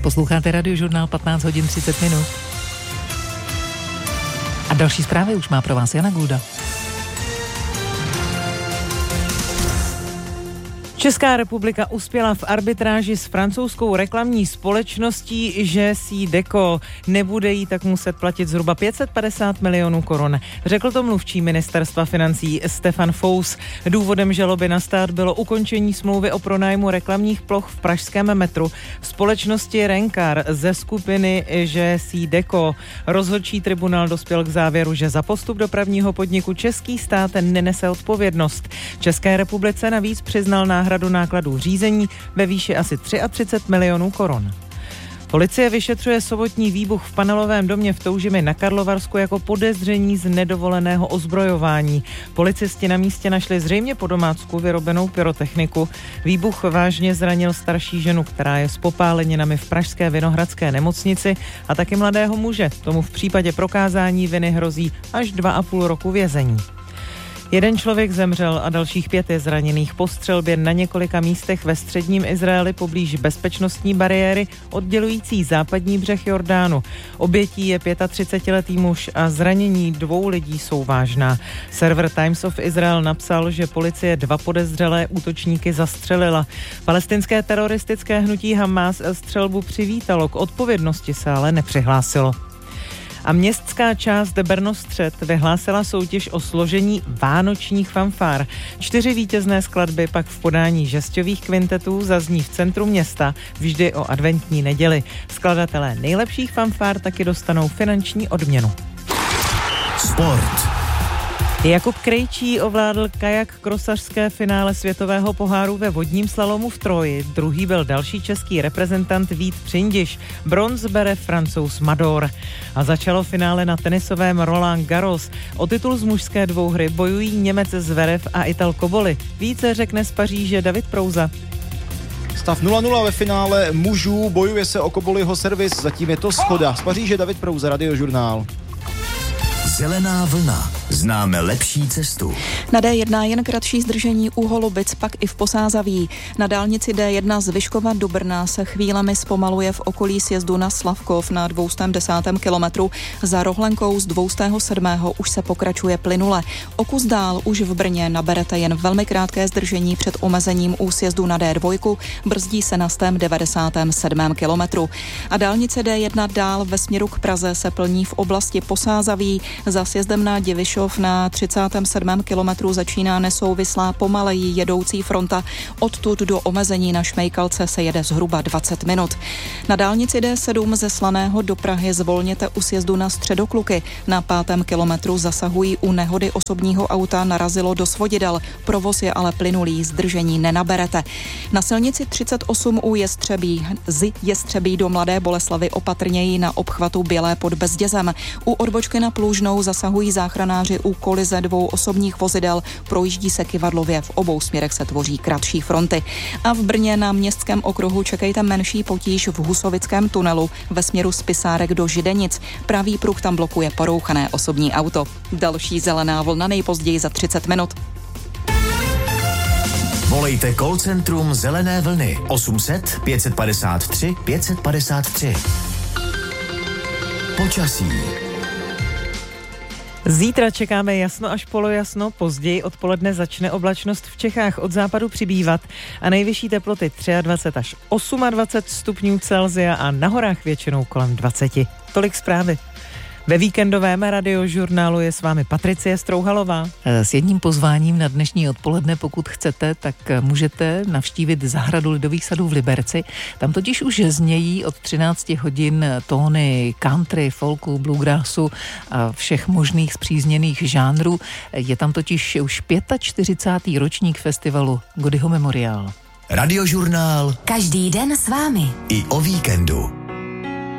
Posloucháte Radiožurnál 15 hodin 30 minut. A další zprávy už má pro vás Jana Gulda. Česká republika uspěla v arbitráži s francouzskou reklamní společností GSI Deco. Nebude jí tak muset platit zhruba 550 milionů korun. Řekl to mluvčí ministerstva financí Stefan Fous. Důvodem žaloby na stát bylo ukončení smlouvy o pronájmu reklamních ploch v pražském metru společnosti Renkar ze skupiny GSI Deco. Rozhodčí tribunál dospěl k závěru, že za postup dopravního podniku český stát nenese odpovědnost. České republice navíc přiznal náhradu nákladů řízení ve výši asi 33 milionů korun. Policie vyšetřuje sobotní výbuch v panelovém domě v Toužimi na Karlovarsku jako podezření z nedovoleného ozbrojování. Policisti na místě našli zřejmě po domácku vyrobenou pyrotechniku. Výbuch vážně zranil starší ženu, která je s popáleninami v pražské Vinohradské nemocnici, a taky mladého muže. Tomu v případě prokázání viny hrozí až 2,5 roku vězení. Jeden člověk zemřel a dalších 5 je zraněných po střelbě na několika místech ve středním Izraeli poblíž bezpečnostní bariéry oddělující západní břeh Jordánu. Obětí je 35letý muž a zranění 2 lidí jsou vážná. Server Times of Israel napsal, že policie 2 podezřelé útočníky zastřelila. Palestinské teroristické hnutí Hamas střelbu přivítalo, k odpovědnosti se ale nepřihlásilo. A městská část Brno-Střed vyhlásila soutěž o složení vánočních fanfár. 4 vítězné skladby pak v podání žesťových kvintetů zazní v centru města vždy o adventní neděli. Skladatelé nejlepších fanfár taky dostanou finanční odměnu. Sport. Jakub Krejčí ovládl kajak krosařské finále světového poháru ve vodním slalomu v Troji. Druhý byl další český reprezentant Vít Přindiš. Bronz bere Francouz Mador. A začalo finále na tenisovém Roland Garros. O titul z mužské dvouhry bojují Němec Zverev a Ital Koboli. Více řekne z Paříže David Prouza. Stav 0-0 ve finále mužů, bojuje se o Koboliho servis, zatím je to shoda. Z Paříže David Prouza, Radiožurnál. Zelená vlna. Známe lepší cestu. Na D1 jen kratší zdržení u Holubic, pak i v Posázaví. Na dálnici D1 z Vyškova do Brna se chvílemi zpomaluje v okolí sjezdu na Slavkov na 210. kilometru. Za Rohlenkou z 207. už se pokračuje plynule. O kus dál už v Brně naberete jen velmi krátké zdržení před omezením u sjezdu na D2. Brzdí se na 197. kilometru. A dálnice D1 dál ve směru k Praze se plní v oblasti Posázaví. Za sjezdem na Divišov na 37. kilometru začíná nesouvislá pomaleji jedoucí fronta. Odtud do omezení na Šmejkalce se jede zhruba 20 minut. Na dálnici D7 ze Slaného do Prahy zvolněte u sjezdu na Středokluky. Na 5. kilometru zasahují u nehody osobního auta, narazilo do svodidel. Provoz je ale plynulý, zdržení nenaberete. Na silnici 38 u Jestřebí, z Jestřebí do Mladé Boleslavi opatrněji na obchvatu Bělé pod Bezdězem. U odbočky na Plužnou zasahují záchranáři u kolize 2 osobních vozidel, projíždí se kyvadlově, v obou směrech se tvoří kratší fronty. A v Brně na Městském okruhu čekejte menší potíž v Husovickém tunelu ve směru z Pisárek do Židenic. Pravý pruh tam blokuje porouchané osobní auto. Další zelená vlna nejpozději za 30 minut. Volejte call centrum Zelené vlny 800 553 553. Počasí. Zítra čekáme jasno až polojasno, později odpoledne začne oblačnost v Čechách od západu přibývat a nejvyšší teploty 23 až 28 stupňů Celsia a na horách většinou kolem 20. Tolik zprávy. Ve víkendovém Radiožurnálu je s vámi Patricie Strouhalová. S jedním pozváním na dnešní odpoledne, pokud chcete, tak můžete navštívit zahradu Lidových sadů v Liberci. Tam totiž už znějí od 13 hodin tóny country, folku, bluegrassu a všech možných spřízněných žánrů. Je tam totiž už 45. ročník festivalu Goodyho Memorial. Radiožurnál. Každý den s vámi. I o víkendu.